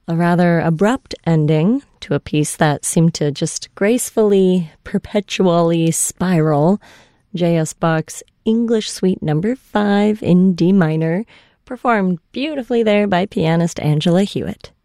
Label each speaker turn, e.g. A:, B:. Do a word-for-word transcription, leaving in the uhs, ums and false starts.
A: A rather abrupt ending to a piece that seemed to just gracefully, perpetually spiral. J S. Bach's English Suite Number five in D minor, performed beautifully there by pianist Angela Hewitt.